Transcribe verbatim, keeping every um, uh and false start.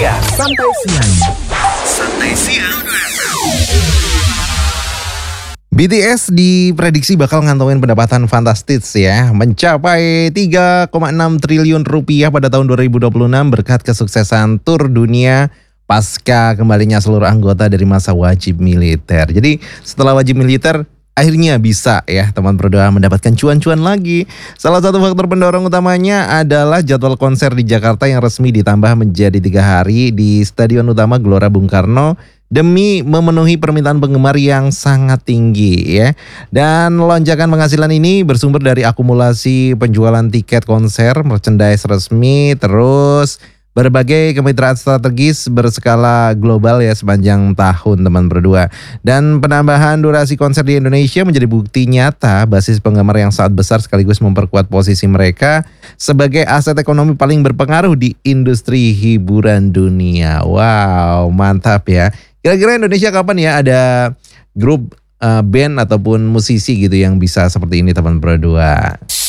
siang. Santai siang. Santai siang. B T S diprediksi bakal ngantongin pendapatan fantastis ya, mencapai tiga koma enam triliun rupiah pada tahun dua ribu dua puluh enam berkat kesuksesan tur dunia pasca kembalinya seluruh anggota dari masa wajib militer. Jadi setelah wajib militer akhirnya bisa ya teman berdoa mendapatkan cuan-cuan lagi. Salah satu faktor pendorong utamanya adalah jadwal konser di Jakarta yang resmi ditambah menjadi tiga hari di Stadion Utama Gelora Bung Karno demi memenuhi permintaan penggemar yang sangat tinggi ya. Dan lonjakan penghasilan ini bersumber dari akumulasi penjualan tiket konser, merchandise resmi, terus berbagai kemitraan strategis berskala global ya sepanjang tahun teman berdua. Dan penambahan durasi konser di Indonesia menjadi bukti nyata basis penggemar yang sangat besar sekaligus memperkuat posisi mereka sebagai aset ekonomi paling berpengaruh di industri hiburan dunia. Wow, mantap ya. Kira-kira Indonesia kapan ya ada grup uh, band ataupun musisi gitu yang bisa seperti ini teman berdua?